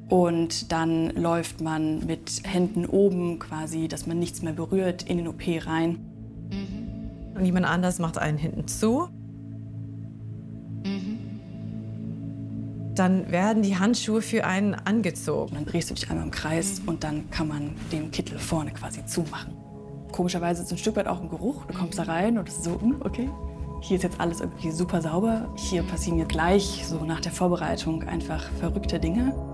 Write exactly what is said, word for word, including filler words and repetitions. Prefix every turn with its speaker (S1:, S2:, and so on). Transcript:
S1: Und dann läuft man mit Händen oben quasi, dass man nichts mehr berührt, in den O P rein.
S2: Mhm. Und jemand anders macht einen hinten zu. Mhm. Dann werden die Handschuhe für einen angezogen.
S1: Und dann drehst du dich einmal im Kreis, mhm, und dann kann man den Kittel vorne quasi zumachen. Komischerweise ist ein Stück weit auch ein Geruch. Du kommst da rein und es ist so, okay, hier ist jetzt alles irgendwie super sauber. Hier passieren jetzt gleich, so nach der Vorbereitung, einfach verrückte Dinge.